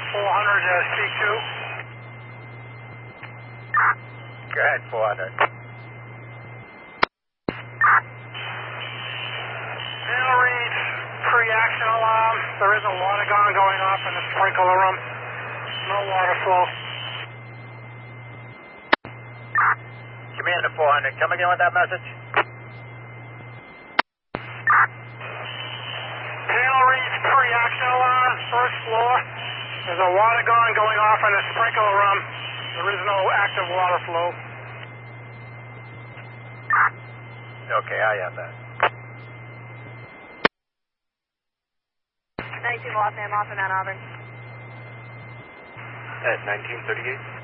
C2. Go ahead, 400. Panel reads pre-action alarm. There is a water gun going off in the sprinkler room. No water flow. Commander 400, come again with that message? Panel reads pre-action alarm, first floor. There's a water gun going off in the sprinkler room. There is no active water flow. Okay, I have that. 92 Waltham, off of Mount Auburn. At 1938.